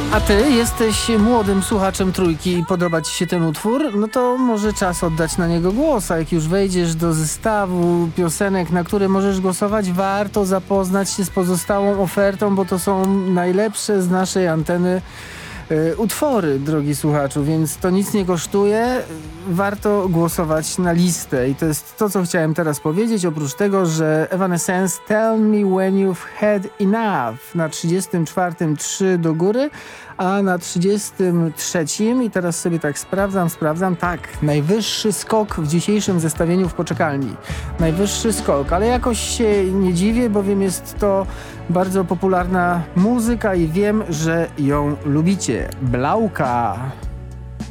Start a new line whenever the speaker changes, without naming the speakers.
A ty jesteś młodym słuchaczem Trójki i podoba ci się ten utwór? No to może czas oddać na niego głos, a jak już wejdziesz do zestawu piosenek, na które możesz głosować, warto zapoznać się z pozostałą ofertą, bo to są najlepsze z naszej anteny utwory, drogi słuchaczu, więc to nic nie kosztuje. Warto głosować na listę i to jest to, co chciałem teraz powiedzieć, oprócz tego, że Evanescence Tell Me When You've Had Enough na 34. 3 do góry, a na 33. i teraz sobie tak sprawdzam, tak, najwyższy skok w dzisiejszym zestawieniu w poczekalni. Najwyższy skok, ale jakoś się nie dziwię, bowiem jest to bardzo popularna muzyka i wiem, że ją lubicie. Blauka.